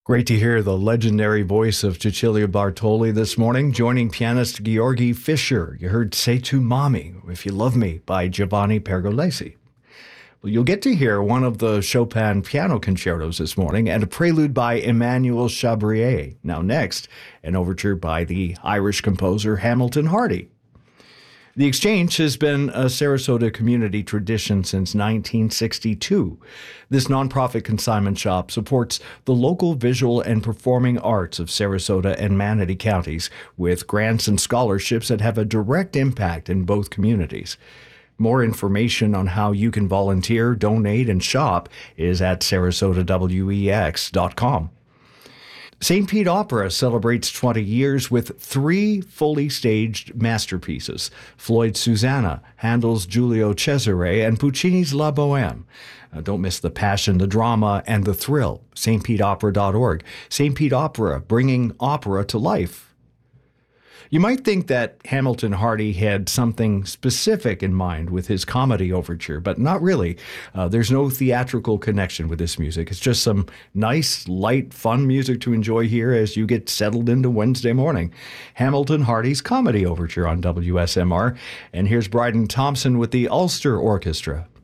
Great to hear the legendary voice of Cecilia Bartoli this morning, joining pianist Georgi Fischer. You heard Say to Mommy, If You Love Me by Giovanni Pergolesi. Well, you'll get to hear one of the Chopin piano concertos this morning and a prelude by Emmanuel Chabrier. Now next, an overture by the Irish composer Hamilton Hardy. The Exchange has been a Sarasota community tradition since 1962. This nonprofit consignment shop supports the local visual and performing arts of Sarasota and Manatee counties with grants and scholarships that have a direct impact in both communities. More information on how you can volunteer, donate, and shop is at sarasotawex.com. St. Pete Opera celebrates 20 years with 3 fully staged masterpieces: Floyd's Susanna, Handel's Giulio Cesare, and Puccini's La Bohème. Don't miss the passion, the drama, and the thrill. stpetopera.org. St. Pete Opera, bringing opera to life. You might think that Hamilton Hardy had something specific in mind with his comedy overture, but not really. There's no theatrical connection with this music. It's just some nice, light, fun music to enjoy here as you get settled into Wednesday morning. Hamilton Hardy's comedy overture on WSMR. And here's Bryden Thompson with the Ulster Orchestra.